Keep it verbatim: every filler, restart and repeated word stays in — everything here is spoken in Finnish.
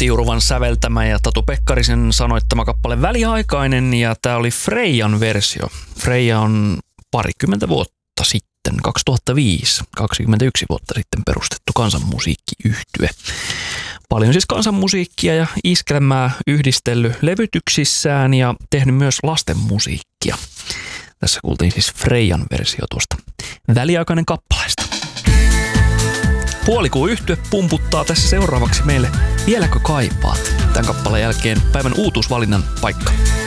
Tiuruvan säveltämä ja Tatu Pekkarisen sanoittama kappale Väliaikainen, ja tää oli Freijan versio. Freija on parikymmentä vuotta sitten, kaksituhattaviisi, kaksikymmentäyksi vuotta sitten perustettu kansanmusiikkiyhtye. Paljon siis kansanmusiikkia ja iskelmää yhdistellyt levytyksissään ja tehnyt myös lastenmusiikkia. Tässä kuultiin siis Freijan versio tuosta Väliaikainen kappaleesta. Puolikuun yhtye pumputtaa tässä seuraavaksi meille Vieläkö kaipaat? Tämän kappaleen jälkeen päivän uutuusvalinnan paikka.